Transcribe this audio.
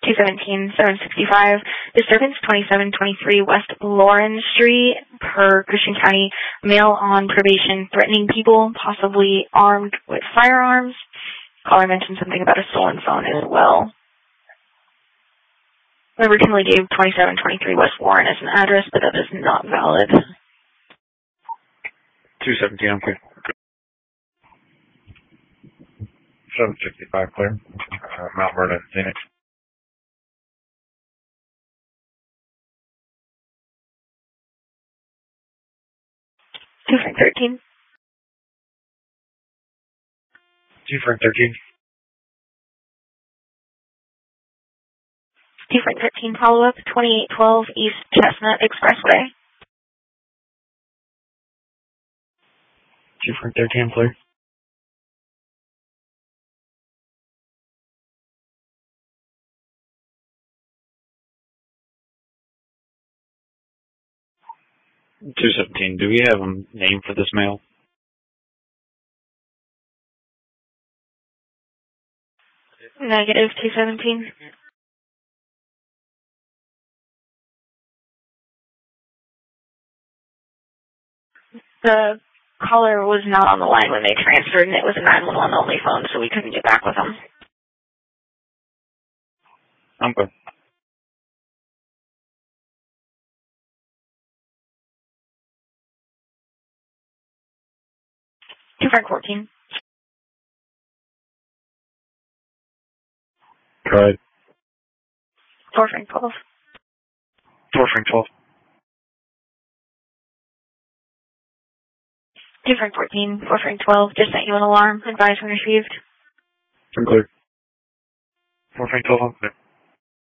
217, 765. Disturbance 2723 West Lauren Street, per Christian County. Male on probation threatening people, possibly armed with firearms. Caller mentioned something about a stolen phone as well. I originally gave 2723 West Warren as an address, but that is not valid. 217, I'm clear. 765, clear. Mount Vernon, Phoenix. Two Frank 13. 2 Frank 13. 2 Frank 13, follow-up, 2812 East Chestnut Expressway. 2 Frank 13, clear. 217, do we have a name for this male? Negative 217. The caller was not on the line when they transferred, and it was a 911 only phone, so we couldn't get back with them. I'm good. 2 Frank 14. Tried. 4 Frank 12. 4 Frank 12. 2 Frank 14, 4 Frank 12, just sent you an alarm. Advice when received. I'm clear. 4 Frank 12, I'm clear.